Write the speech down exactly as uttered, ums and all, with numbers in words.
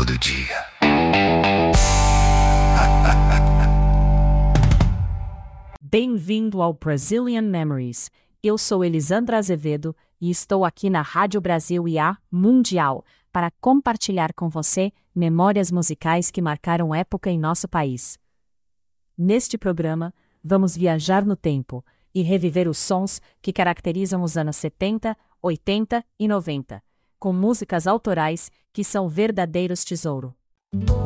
todo dia. Bem-vindo ao Brazilian Memories. Eu sou Elisandra Azevedo e estou aqui na Rádio Brasil I A Mundial para compartilhar com você memórias musicais que marcaram época em nosso país. Neste programa, vamos viajar no tempo e reviver os sons que caracterizam os anos setenta, oitenta e noventa, com músicas autorais que são verdadeiros tesouros.